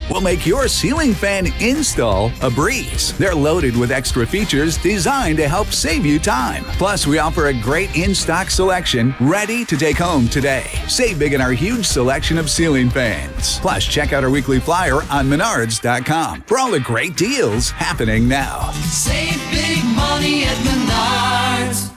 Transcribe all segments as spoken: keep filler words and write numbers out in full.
will make your ceiling fan install a breeze. They're loaded with extra features designed to help save you time. Plus, we offer a great in-stock selection ready to take home today. Save big in our huge selection of ceiling fans. Plus, check out our weekly flyer on menards dot com for all the great deals happening now. Save big money at Menards.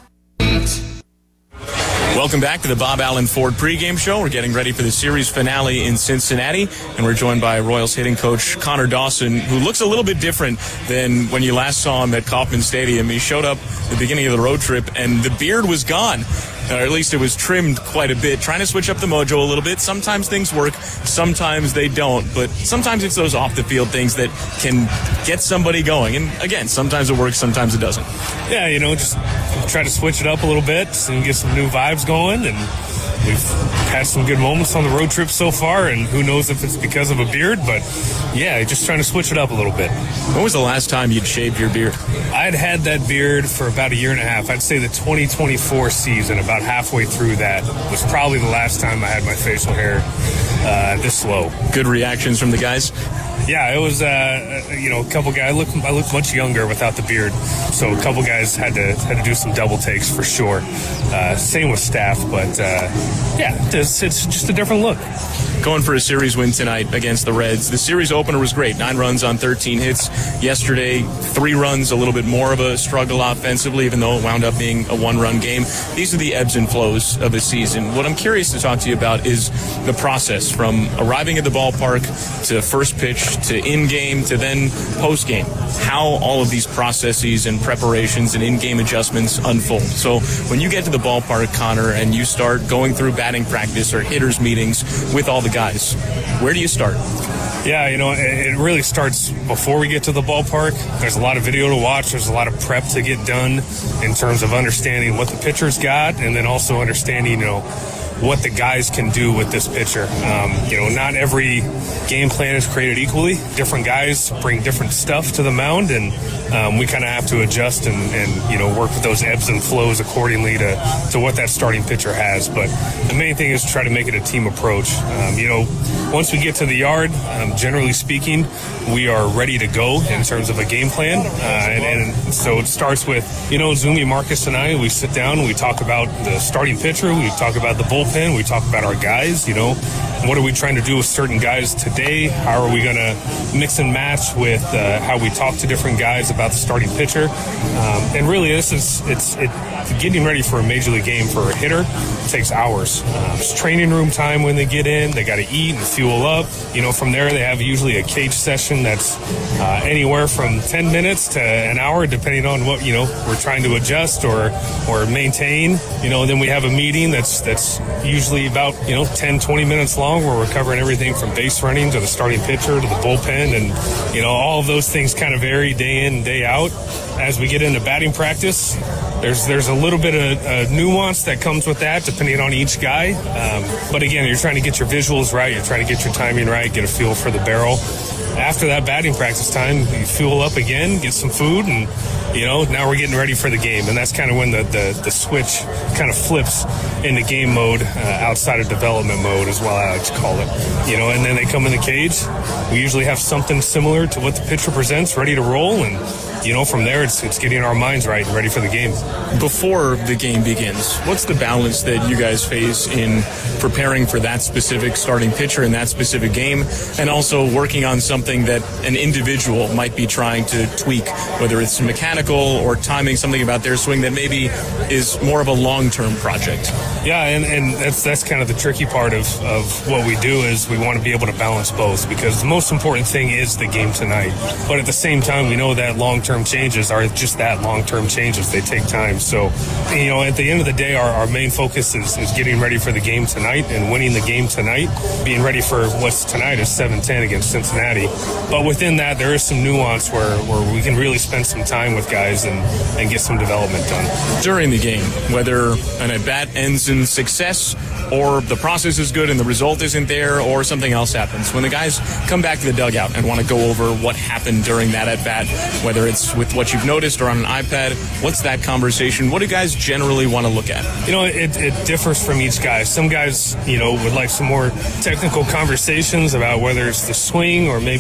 Welcome back to the Bob Allen Ford pregame show. We're getting ready for the series finale in Cincinnati, and we're joined by Royals hitting coach Connor Dawson, who looks a little bit different than when you last saw him at Kauffman Stadium. He showed up at the beginning of the road trip, and the beard was gone. Or at least it was trimmed quite a bit, trying to switch up the mojo a little bit. Sometimes things work, sometimes they don't. But sometimes it's those off-the-field things that can get somebody going. And, again, sometimes it works, sometimes it doesn't. Yeah, you know, just try to switch it up a little bit and get some new vibes going. And we've had some good moments on the road trip so far, and who knows if it's because of a beard. But, yeah, just trying to switch it up a little bit. When was the last time you'd shaved your beard? I'd had that beard for about a year and a half. I'd say the twenty twenty-four season, about halfway through that, was probably the last time I had my facial hair uh, this slow. Good reactions from the guys? Yeah, it was, uh, you know, a couple guys. I look, I look much younger without the beard, so a couple guys had to had to do some double takes for sure. Uh, same with staff, but uh, yeah, it's, it's just a different look. Going for a series win tonight against the Reds. The series opener was great. Nine runs on thirteen hits. Yesterday, three runs, a little bit more of a struggle offensively, even though it wound up being a one-run game. These are the ebbs and flows of a season. What I'm curious to talk to you about is the process from arriving at the ballpark to first pitch to in-game to then post-game. How all of these processes and preparations and in-game adjustments unfold. So when you get to the ballpark, Connor, and you start going through batting practice or hitters meetings with all the guys, where do you start? Yeah, you know, it really starts before we get to the ballpark. There's a lot of video to watch. There's a lot of prep to get done in terms of understanding what the pitcher's got, and then also understanding, you know, what the guys can do with this pitcher. Um, you know, not every game plan is created equally. Different guys bring different stuff to the mound, and um, we kind of have to adjust and, and, you know, work with those ebbs and flows accordingly to, to what that starting pitcher has. But the main thing is to try to make it a team approach. Um, you know, once we get to the yard, um, generally speaking, we are ready to go in terms of a game plan. Uh, and, and so it starts with, you know, Zumi, Marcus, and I, we sit down, we talk about the starting pitcher, we talk about the bullpen, we talk about our guys, you know, what are we trying to do with certain guys today? How are we going to mix and match with uh, how we talk to different guys about the starting pitcher? Um, and really, this is, it's, it, getting ready for a major league game for a hitter takes hours. Um, it's training room time when they get in. They got to eat and fuel up. You know, from there, they have usually a cage session that's uh, anywhere from ten minutes to an hour, depending on what, you know, we're trying to adjust or, or maintain. You know, then we have a meeting that's, that's usually about, you know, ten, twenty minutes long, where we're covering everything from base running to the starting pitcher to the bullpen. And, you know, all of those things kind of vary day in and day out. As we get into batting practice, there's there's a little bit of uh, nuance that comes with that, depending on each guy. Um, but again, you're trying to get your visuals right. You're trying to get your timing right, get a feel for the barrel. After that batting practice time, you fuel up again, get some food, and, you know, now we're getting ready for the game. And that's kind of when the, the, the switch kind of flips into game mode, uh, outside of development mode is what I like to call it. You know, and then they come in the cage. We usually have something similar to what the pitcher presents, ready to roll. And, you know, from there, it's, it's getting our minds right and ready for the game. Before the game begins, what's the balance that you guys face in preparing for that specific starting pitcher in that specific game, and also working on something that an individual might be trying to tweak, whether it's mechanical or timing, something about their swing that maybe is more of a long-term project? Yeah, and, and that's that's kind of the tricky part of, of what we do, is we want to be able to balance both, because the most important thing is the game tonight. But at the same time, we know that long-term changes are just that, long-term changes. They take time. So, you know, at the end of the day, our, our main focus is, is getting ready for the game tonight and winning the game tonight, being ready for what's tonight is seven ten against Cincinnati. But within that, there is some nuance where, where we can really spend some time with guys and, and get some development done. During the game, whether an at-bat ends in success or the process is good and the result isn't there or something else happens, when the guys come back to the dugout and want to go over what happened during that at-bat, whether it's with what you've noticed or on an iPad, what's that conversation? What do guys generally want to look at? You know, it, it differs from each guy. Some guys, you know, would like some more technical conversations about whether it's the swing or maybe